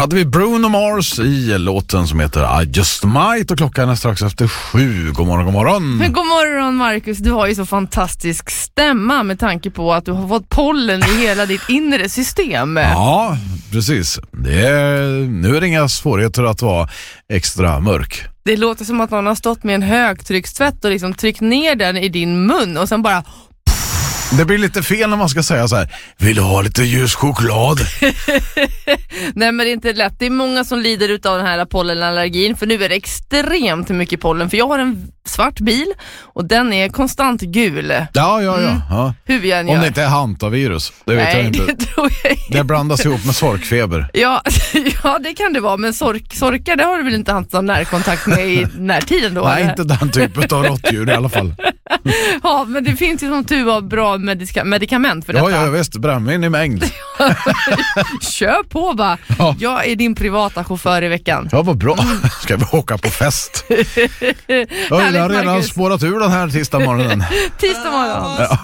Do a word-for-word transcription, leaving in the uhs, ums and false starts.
hade vi Bruno Mars i låten som heter I Just Might och klockan är strax efter sju. God morgon, god morgon. Men god morgon Marcus, du har ju så fantastisk stämma med tanke på att du har fått pollen i hela ditt inre system. Ja, precis. Det är, nu är det inga svårigheter att vara extra mörk. Det låter som att någon har stått med en högtryckstvätt och liksom tryckt ner den i din mun och sen bara... Det blir lite fel när man ska säga så här: vill du ha lite ljus choklad? Nej, men det är inte lätt. Det är många som lider ut av den här pollenallergin, för nu är det extremt mycket pollen. För jag har en svart bil och den är konstant gul. Ja, ja, ja. Mm. ja. Hur vi än Om gör. det inte är hantavirus, det vet Nej, jag inte. det tror jag inte. Det blandas ihop med sorkfeber. Ja, ja, det kan det vara. Men sork, sorkar, det har du väl inte haft någon närkontakt med i närtiden då? Nej, eller? inte den typen av råttdjur i alla fall. Ja, men det finns ju som tur var bra medika- medikament för detta. Ja, ja, visst, brännvin i mängd. Kör på va. Ja. Jag är din privata chaufför i veckan. Ja, vad bra. Ska vi åka på fest? Jag har Härligt, redan Marcus. spårat ur den här tisdag morgonen. Tisdag morgon. Ja.